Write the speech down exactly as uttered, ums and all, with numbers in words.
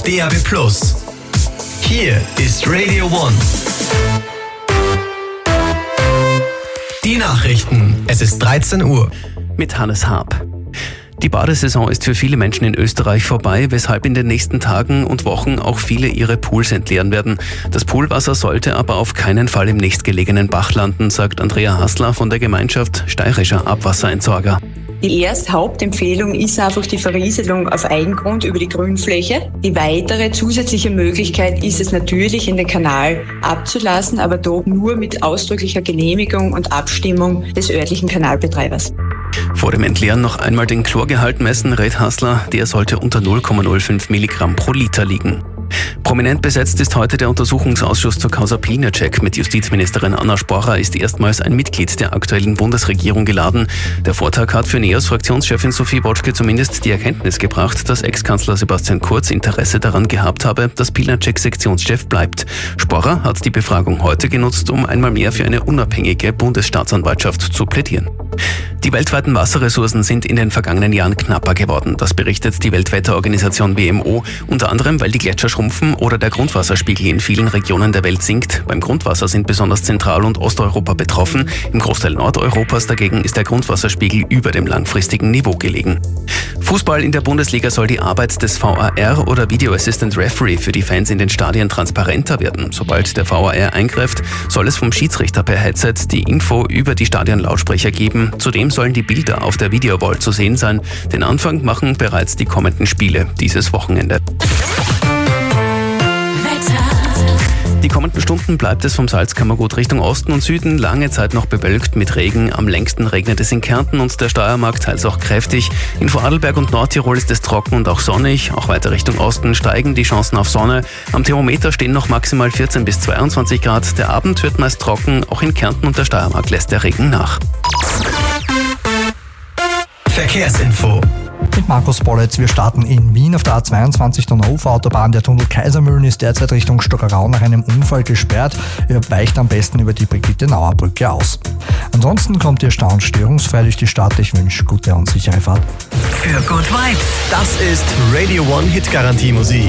D A B plus. Hier ist Radio One. Die Nachrichten. Es ist dreizehn Uhr. Mit Hannes Haab. Die Badesaison ist für viele Menschen in Österreich vorbei, weshalb in den nächsten Tagen und Wochen auch viele ihre Pools entleeren werden. Das Poolwasser sollte aber auf keinen Fall im nächstgelegenen Bach landen, sagt Andrea Hassler von der Gemeinschaft Steirischer Abwasserentsorger. Die erste Hauptempfehlung ist einfach die Verrieselung auf Eigengrund über die Grünfläche. Die weitere zusätzliche Möglichkeit ist es natürlich, in den Kanal abzulassen, aber dort nur mit ausdrücklicher Genehmigung und Abstimmung des örtlichen Kanalbetreibers. Vor dem Entleeren noch einmal den Chlorgehalt messen, rät Hassler, der sollte unter null Komma null fünf Milligramm pro Liter liegen. Prominent besetzt ist heute der Untersuchungsausschuss zur Causa Pilnacek. Mit Justizministerin Anna Sporra ist erstmals ein Mitglied der aktuellen Bundesregierung geladen. Der Vortag hat für NEOS-Fraktionschefin Sophie Wotschke zumindest die Erkenntnis gebracht, dass Ex-Kanzler Sebastian Kurz Interesse daran gehabt habe, dass Pilnacek Sektionschef bleibt. Sporra hat die Befragung heute genutzt, um einmal mehr für eine unabhängige Bundesstaatsanwaltschaft zu plädieren. Die weltweiten Wasserressourcen sind in den vergangenen Jahren knapper geworden. Das berichtet die Weltwetterorganisation W M O, unter anderem, weil die Gletscher schrumpfen oder der Grundwasserspiegel in vielen Regionen der Welt sinkt. Beim Grundwasser sind besonders Zentral- und Osteuropa betroffen. Im Großteil Nordeuropas dagegen ist der Grundwasserspiegel über dem langfristigen Niveau gelegen. Fußball in der Bundesliga soll die Arbeit des V A R oder Video Assistant Referee für die Fans in den Stadien transparenter werden. Sobald der V A R eingreift, soll es vom Schiedsrichter per Headset die Info über die Stadionlautsprecher geben. Zudem sollen die Bilder auf der Videowall zu sehen sein. Den Anfang machen bereits die kommenden Spiele dieses Wochenende. Die kommenden Stunden bleibt es vom Salzkammergut Richtung Osten und Süden lange Zeit noch bewölkt mit Regen. Am längsten regnet es in Kärnten und der Steiermark teils auch kräftig. In Vorarlberg und Nordtirol ist es trocken und auch sonnig. Auch weiter Richtung Osten steigen die Chancen auf Sonne. Am Thermometer stehen noch maximal vierzehn bis zweiundzwanzig Grad. Der Abend wird meist trocken. Auch in Kärnten und der Steiermark lässt der Regen nach. Verkehrsinfo. Mit Markus Bolletz. Wir starten in Wien auf der A zweiundzwanzig Donauufer-Autobahn. Der Tunnel Kaisermühlen ist derzeit Richtung Stockerau nach einem Unfall gesperrt. Ihr weicht am besten über die Brigitte-Nauer Brücke aus. Ansonsten kommt Ihr Stau störungsfrei durch die Stadt. Ich wünsche gute und sichere Fahrt. Für Good Vibes. Das ist Radio One Hit Garantie Musik.